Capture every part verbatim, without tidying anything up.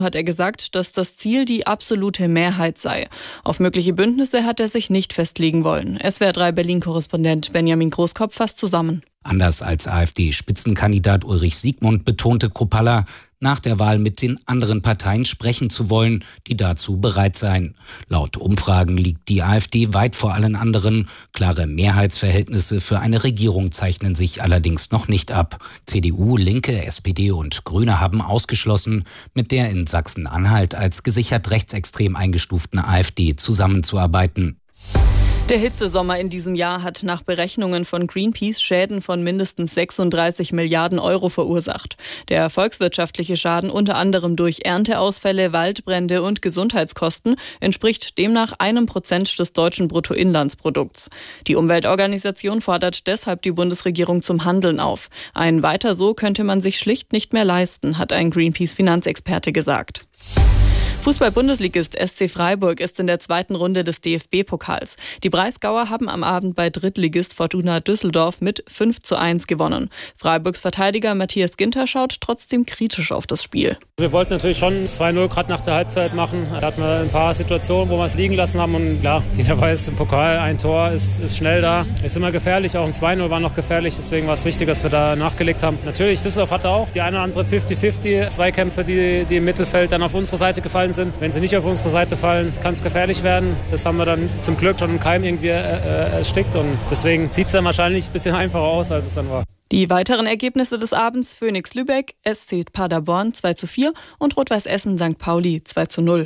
hat er gesagt, dass das Ziel die absolute Mehrheit sei. Auf mögliche Bündnisse hat er sich nicht festlegen wollen. S W R drei Berlin-Korrespondent Benjamin Großkopf fasst zusammen. Anders als AfD-Spitzenkandidat Ulrich Siegmund betonte Kruppalla, nach der Wahl mit den anderen Parteien sprechen zu wollen, die dazu bereit seien. Laut Umfragen liegt die AfD weit vor allen anderen. Klare Mehrheitsverhältnisse für eine Regierung zeichnen sich allerdings noch nicht ab. C D U, Linke, S P D und Grüne haben ausgeschlossen, mit der in Sachsen-Anhalt als gesichert rechtsextrem eingestuften AfD zusammenzuarbeiten. Der Hitzesommer in diesem Jahr hat nach Berechnungen von Greenpeace Schäden von mindestens sechsunddreißig Milliarden Euro verursacht. Der volkswirtschaftliche Schaden unter anderem durch Ernteausfälle, Waldbrände und Gesundheitskosten entspricht demnach einem Prozent des deutschen Bruttoinlandsprodukts. Die Umweltorganisation fordert deshalb die Bundesregierung zum Handeln auf. Ein Weiter so könnte man sich schlicht nicht mehr leisten, hat ein Greenpeace-Finanzexperte gesagt. Fußball-Bundesligist S C Freiburg ist in der zweiten Runde des D F B-Pokals. Die Breisgauer haben am Abend bei Drittligist Fortuna Düsseldorf mit fünf zu eins gewonnen. Freiburgs Verteidiger Matthias Ginter schaut trotzdem kritisch auf das Spiel. Wir wollten natürlich schon zwei null gerade nach der Halbzeit machen. Da hatten wir ein paar Situationen, wo wir es liegen lassen haben. Und klar, jeder weiß, im Pokal ein Tor ist, ist schnell da. Ist immer gefährlich, auch ein zwei null war noch gefährlich. Deswegen war es wichtig, dass wir da nachgelegt haben. Natürlich, Düsseldorf hatte auch die eine oder andere fünfzig fünfzig Zweikämpfe, die, die im Mittelfeld dann auf unsere Seite gefallen sind. Wenn sie nicht auf unsere Seite fallen, kann es gefährlich werden. Das haben wir dann zum Glück schon im Keim irgendwie äh, erstickt. Und deswegen sieht es dann wahrscheinlich ein bisschen einfacher aus, als es dann war. Die weiteren Ergebnisse des Abends: Phoenix Lübeck, S C Paderborn zwei zu vier und Rot-Weiß Essen Sankt Pauli zwei zu null.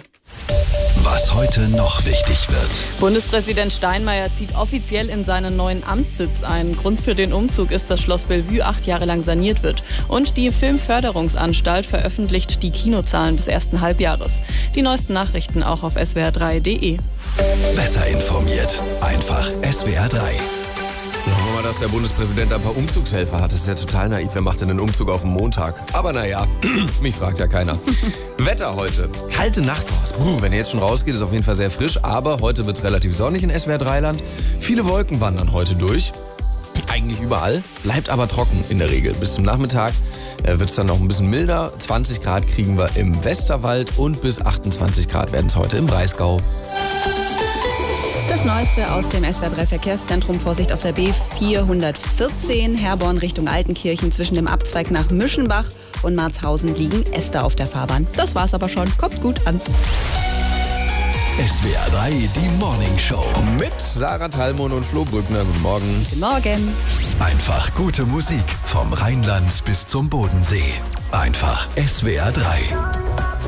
Was heute noch wichtig wird. Bundespräsident Steinmeier zieht offiziell in seinen neuen Amtssitz ein. Grund für den Umzug ist, dass Schloss Bellevue acht Jahre lang saniert wird. Und die Filmförderungsanstalt veröffentlicht die Kinozahlen des ersten Halbjahres. Die neuesten Nachrichten auch auf S W R drei punkt de. Besser informiert. Einfach S W R drei. Hoffen wir mal, dass der Bundespräsident ein paar Umzugshelfer hat. Das ist ja total naiv. Wer macht denn einen Umzug auf den Montag? Aber naja, mich fragt ja keiner. Wetter heute. Kalte Nacht raus. Puh, wenn ihr jetzt schon rausgeht, ist auf jeden Fall sehr frisch. Aber heute wird es relativ sonnig in S W R drei Land. Viele Wolken wandern heute durch. Eigentlich überall. Bleibt aber trocken in der Regel. Bis zum Nachmittag äh, wird es dann noch ein bisschen milder. zwanzig Grad kriegen wir im Westerwald und bis achtundzwanzig Grad werden es heute im Breisgau. Das Neueste aus dem S W R drei Verkehrszentrum. Vorsicht auf der B vierhundertvierzehn, Herborn Richtung Altenkirchen. Zwischen dem Abzweig nach Müschenbach und Marzhausen liegen Äste auf der Fahrbahn. Das war's aber schon. Kommt gut an. S W R drei, die Morning Show. Mit Sarah Thalmon und Flo Brückner. Guten Morgen. Guten Morgen. Einfach gute Musik vom Rheinland bis zum Bodensee. Einfach S W R drei.